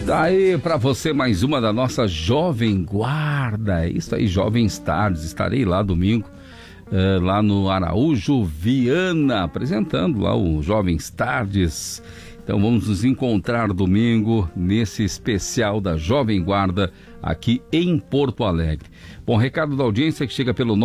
Daí para você mais uma da nossa Jovem Guarda. Isso aí, Jovens Tardes. Estarei lá domingo, lá no Araújo Viana, apresentando lá o Jovens Tardes. Então vamos nos encontrar domingo nesse especial da Jovem Guarda aqui em Porto Alegre. Bom, recado da audiência que chega pelo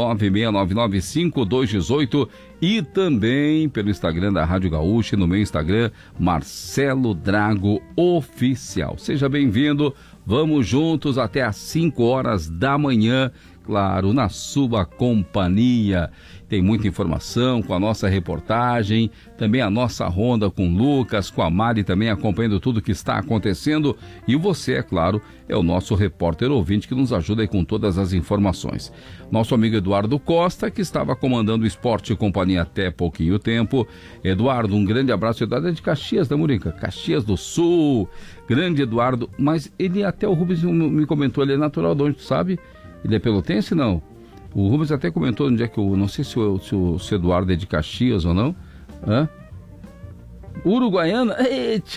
996995218 e também pelo Instagram da Rádio Gaúcha, no meu Instagram, Marcelo Drago Oficial. Seja bem-vindo, vamos juntos até às 5 horas da manhã, claro, na sua companhia. Tem muita informação com a nossa reportagem, também a nossa ronda com o Lucas, com a Mari também acompanhando tudo que está acontecendo. E você, é claro, é o nosso repórter ouvinte que nos ajuda aí com todas as informações. Nosso amigo Eduardo Costa, que estava comandando o Esporte e Companhia até pouquinho tempo. Eduardo, um grande abraço. Eduardo é de Caxias, né, Murica? Caxias do Sul. Grande Eduardo, mas ele até o Rubens me comentou, ele é natural de onde, tu sabe? Ele é pelotense, não? O Rubens até comentou onde é que eu não sei se o Eduardo é de Caxias ou não. Hã? Uruguaiana?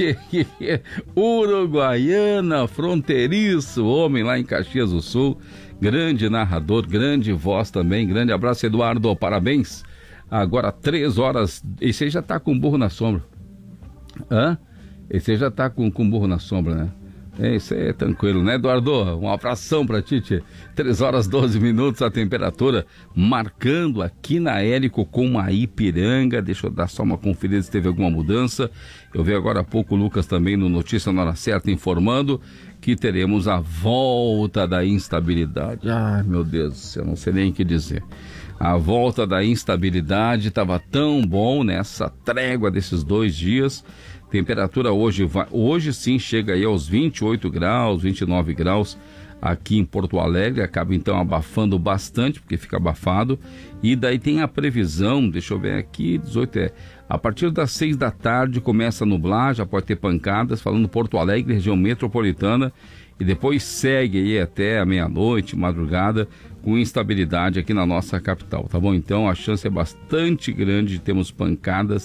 Uruguaiana, fronteiriço, homem lá em Caxias do Sul. Grande narrador, grande voz também. Grande abraço, Eduardo, parabéns. Agora 3 horas. Esse aí já tá com burro na sombra. Hã? Esse aí já tá com burro na sombra, né? Isso aí é tranquilo, né, Eduardo? Um abração pra ti, 3 horas 12 minutos, a temperatura marcando aqui na Érico com a Ipiranga. Deixa eu dar só uma conferida se teve alguma mudança. Eu vi agora há pouco o Lucas também no Notícia na Hora Certa informando que teremos a volta da instabilidade. Ai, meu Deus do céu, não sei nem o que dizer. A volta da instabilidade estava tão bom nessa trégua desses 2 dias. Temperatura hoje sim chega aí aos 28 graus, 29 graus aqui em Porto Alegre, acaba então abafando bastante, porque fica abafado, e daí tem a previsão, deixa eu ver aqui, 18 a partir das 6 da tarde começa a nublar, já pode ter pancadas, falando Porto Alegre, região metropolitana, e depois segue aí até a meia-noite, madrugada, com instabilidade aqui na nossa capital, tá bom? Então a chance é bastante grande de termos pancadas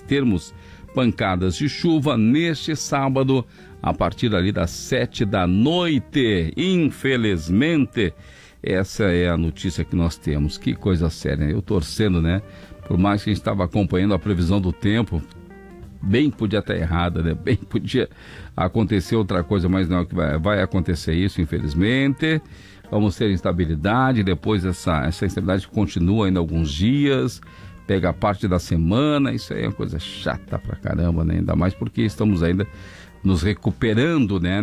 de chuva neste sábado, a partir ali das 7 da noite. Infelizmente, essa é a notícia que nós temos. Que coisa séria, né? Eu torcendo, né? Por mais que a gente estava acompanhando a previsão do tempo, bem podia estar errada, né? Bem podia acontecer outra coisa, mas não, que vai acontecer isso, infelizmente. Vamos ter instabilidade, depois essa instabilidade continua ainda alguns dias, pega a parte da semana, isso aí é uma coisa chata pra caramba, né? Ainda mais porque estamos ainda nos recuperando, né,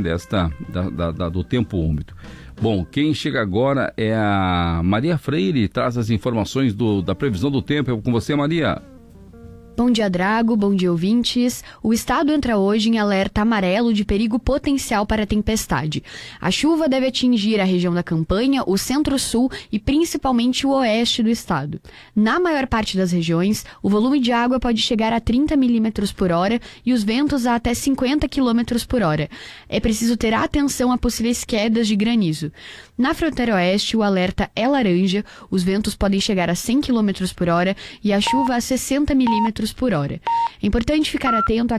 do tempo úmido. Bom, quem chega agora é a Maria Freire, traz as informações da previsão do tempo. É com você, Maria. Bom dia, Drago. Bom dia, ouvintes. O estado entra hoje em alerta amarelo de perigo potencial para tempestade. A chuva deve atingir a região da Campanha, o centro-sul e principalmente o oeste do estado. Na maior parte das regiões, o volume de água pode chegar a 30 milímetros por hora e os ventos a até 50 quilômetros por hora. É preciso ter atenção a possíveis quedas de granizo. Na fronteira oeste, o alerta é laranja, os ventos podem chegar a 100 quilômetros por hora e a chuva a 60 milímetros por hora. É importante ficar atento a